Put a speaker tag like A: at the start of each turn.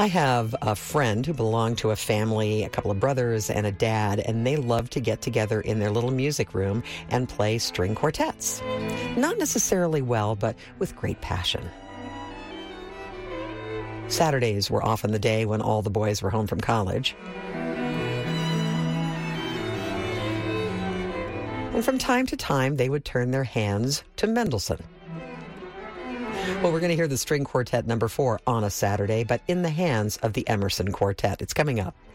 A: I have a friend who belonged to a family, a couple of brothers and a dad, and they love to get together in their little music room and play string quartets. Not necessarily well, but with great passion. Saturdays were often the day when all the boys were home from college. And from time to time, they would turn their hands to Mendelssohn. Well, we're going to hear the String Quartet number 4 on a Saturday, but in the hands of the Emerson Quartet. It's coming up.